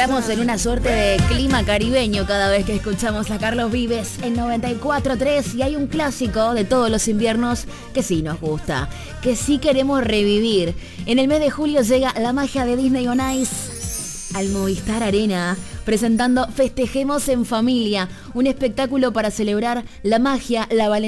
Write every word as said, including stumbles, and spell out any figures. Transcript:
Entramos en una suerte de clima caribeño cada vez que escuchamos a Carlos Vives en noventa y cuatro tres, y hay un clásico de todos los inviernos que sí nos gusta, que sí queremos revivir. En el mes de julio llega la magia de Disney on Ice al Movistar Arena, presentando Festejemos en Familia, un espectáculo para celebrar la magia, la valentía